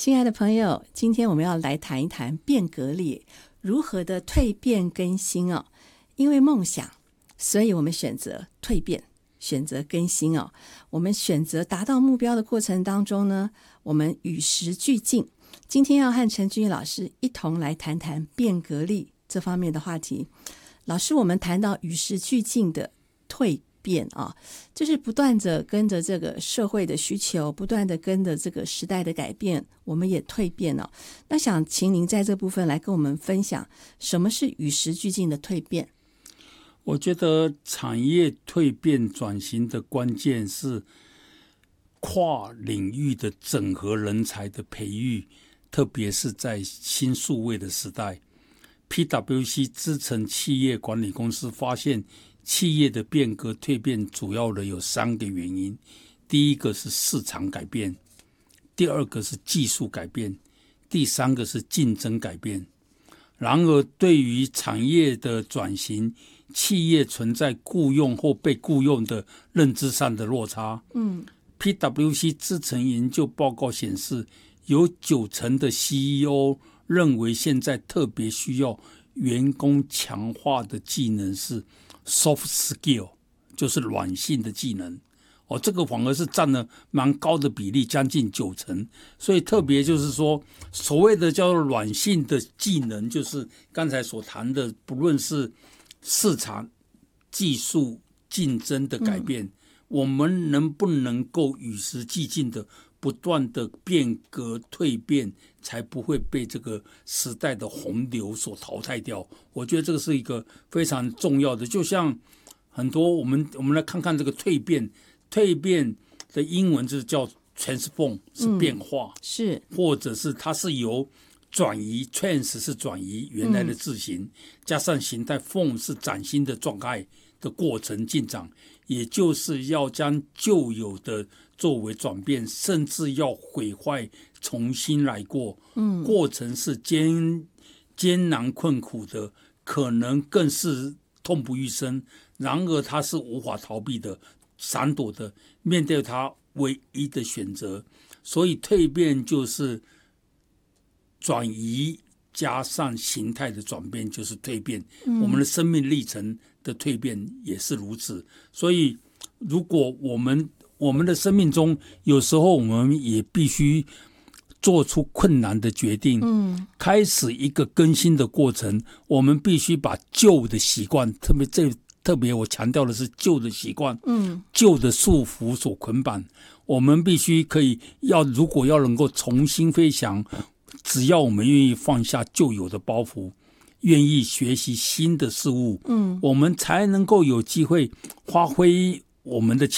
亲爱的朋友，今天我们要来谈一谈变革力如何的蜕变更新哦。因为梦想，所以我们选择蜕变，选择更新哦。我们选择达到目标的过程当中呢，我们与时俱进。今天要和陈君毅老师一同来谈谈变革力这方面的话题。老师，我们谈到与时俱进的蜕变啊，就是不断的跟着这个社会的需求，不断的跟着这个时代的改变，我们也蜕变了。那想请您在这部分来跟我们分享，什么是与时俱进的蜕变？ 我觉得产业蜕变转型的关键是跨领域的整合人才的培育，特别是在新数位的时代。PwC 资诚企业管理公司发现，企业的变革蜕变主要的有3个原因。第一个是市场改变，第二个是技术改变，第3个是竞争改变。然而对于产业的转型，企业存在雇用或被雇用的认知上的落差。PwC 资诚研究报告显示，有90%的 CEO 认为现在特别需要员工强化的技能是 soft skill， 就是软性的技能。这个反而是占了蛮高的比例，将近90%。所以特别就是说，所谓的叫做软性的技能，就是刚才所谈的，不论是市场、技术、竞争的改变，我们能不能够与时俱进的不断的变革蜕变，才不会被这个时代的洪流所淘汰掉。我觉得这个是一个非常重要的。就像很多我们来看看这个蜕变的英文就是叫 transform， 是变化， 是， 或者是它是由转移 trans 是转移原来的字形，加上形态 form 是崭新的状态的过程进展，也就是要将旧有的作为转变，甚至要毁坏重新来过。过程是艰难困苦的，可能更是痛不欲生，然而它是无法逃避的，闪躲的，面对它唯一的选择。所以蜕变就是转移加上形态的转变，就是蜕变。我们的生命历程的蜕变也是如此。所以如果我们的生命中，有时候我们也必须做出困难的决定，开始一个更新的过程。我们必须把旧的习惯，特别我强调的是旧的习惯，旧的束缚所捆绑。我们必须如果要能够重新飞翔，只要我们愿意放下旧有的包袱，愿意学习新的事物，我们才能够有机会发挥我们的